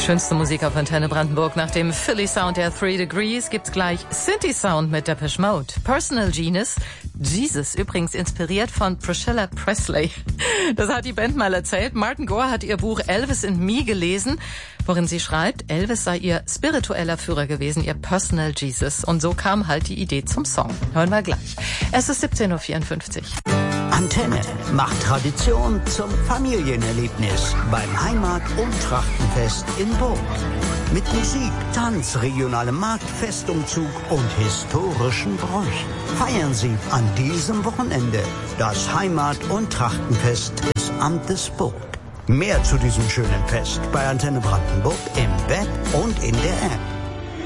Schönste Musik auf Antenne Brandenburg. Nach dem Philly Sound der 3 Degrees gibt's gleich Synthi Sound mit Depeche Mode. Personal Genius, Jesus, übrigens inspiriert von Priscilla Presley. Das hat die Band mal erzählt. Martin Gore hat ihr Buch Elvis and Me gelesen, worin sie schreibt, Elvis sei ihr spiritueller Führer gewesen, ihr Personal Jesus. Und so kam halt die Idee zum Song. Hören wir gleich. Es ist 17.54 Uhr. Antenne macht Tradition zum Familienerlebnis beim Heimat- und Trachtenfest in Burg. Mit Musik, Tanz, regionalem Markt, Festumzug und historischen Bräuchen. Feiern Sie an diesem Wochenende das Heimat- und Trachtenfest des Amtes Burg. Mehr zu diesem schönen Fest bei Antenne Brandenburg im Web und in der App.